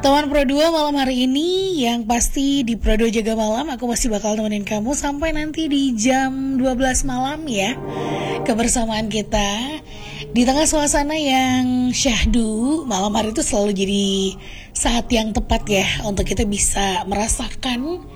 Teman Pro 2 malam hari ini, yang pasti di Pro 2 Jaga Malam aku masih bakal temenin kamu sampai nanti di jam 12 malam ya. Kebersamaan kita di tengah suasana yang syahdu, malam hari itu selalu jadi saat yang tepat ya untuk kita bisa merasakan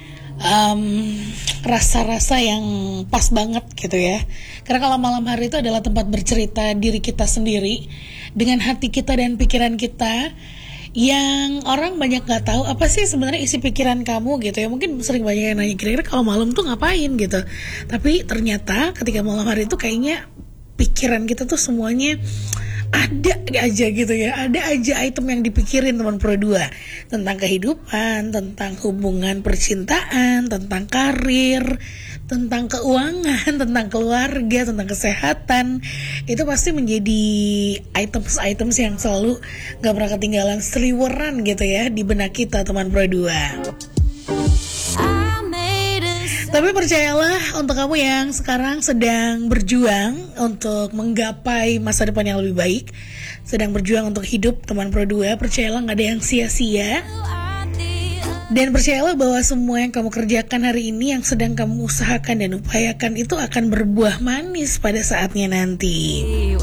rasa-rasa yang pas banget gitu ya. Karena kalau malam hari itu adalah tempat bercerita diri kita sendiri dengan hati kita dan pikiran kita, yang orang banyak gak tahu apa sih sebenarnya isi pikiran kamu gitu ya. Mungkin sering banyak yang nanya kira-kira kalau malam tuh ngapain gitu. Tapi ternyata ketika malam hari itu kayaknya pikiran kita tuh semuanya ada aja gitu ya. Ada aja item yang dipikirin teman Pro 2. Tentang kehidupan, tentang hubungan percintaan, tentang karir, tentang keuangan, tentang keluarga, tentang kesehatan. Itu pasti menjadi items-items yang selalu gak pernah ketinggalan seliweran gitu ya di benak kita teman Pro 2. Tapi percayalah, untuk kamu yang sekarang sedang berjuang untuk menggapai masa depan yang lebih baik, sedang berjuang untuk hidup teman Pro 2, percayalah gak ada yang sia-sia. Dan percayalah bahwa semua yang kamu kerjakan hari ini, yang sedang kamu usahakan dan upayakan, itu akan berbuah manis pada saatnya nanti.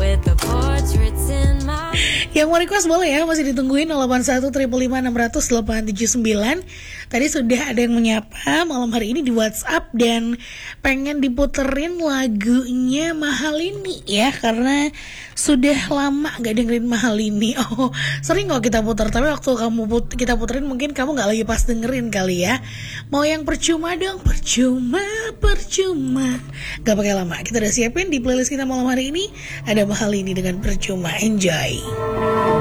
Yang mau request boleh ya, masih ditungguin 081 555 600 879. Tadi sudah ada yang menyapa malam hari ini di WhatsApp dan pengen diputerin lagunya Mahal Ini ya, karena sudah lama gak dengerin Mahal Ini. Oh, sering kok kita puter, tapi waktu kita puterin mungkin kamu gak lagi pas dengerin kali ya. Mau yang percuma dong, percuma. Gak pakai lama, kita udah siapin di playlist kita malam hari ini. Ada Mahal Ini dengan Percuma. Enjoy.